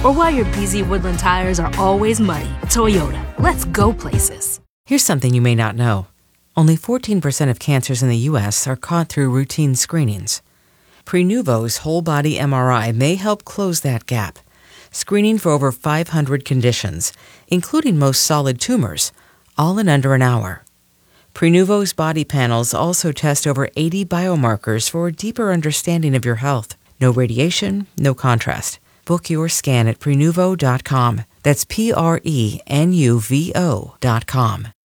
Or while your BZ Woodland tires are always muddy, Toyota, let's go places. Here's something you may not know. Only 14% of cancers in the U.S. are caught through routine screenings. Prenuvo's whole-body MRI may help close that gap, screening for over 500 conditions, including most solid tumors, all in under an hour. Prenuvo's body panels also test over 80 biomarkers for a deeper understanding of your health. No radiation, no contrast. Book your scan at Prenuvo.com. That's Prenuvo.com.